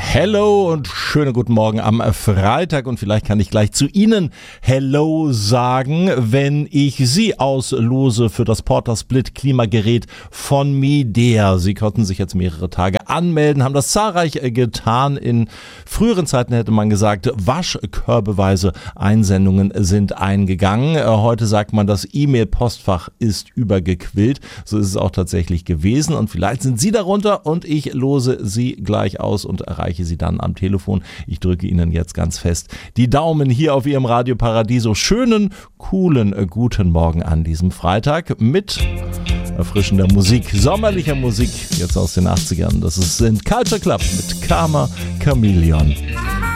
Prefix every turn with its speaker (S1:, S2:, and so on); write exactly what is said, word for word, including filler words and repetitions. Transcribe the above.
S1: Hello und schönen guten Morgen am Freitag und vielleicht kann ich gleich zu Ihnen Hello sagen, wenn ich Sie auslose für das Portasplit Klimagerät von Midea. Sie konnten sich jetzt mehrere Tage anmelden, haben das zahlreich getan. In früheren Zeiten hätte man gesagt, waschkörbeweise Einsendungen sind eingegangen. Heute sagt man, das E-Mail-Postfach ist übergequillt. So ist es auch tatsächlich gewesen und vielleicht sind Sie darunter und ich lose Sie gleich aus und erreiche Sie dann am Telefon. Ich drücke Ihnen jetzt ganz fest die Daumen hier auf Ihrem Radio Paradiso. Schönen, coolen, guten Morgen an diesem Freitag mit erfrischender Musik, sommerlicher Musik, jetzt aus den achtzigern. Das ist in Culture Club mit Karma Chameleon.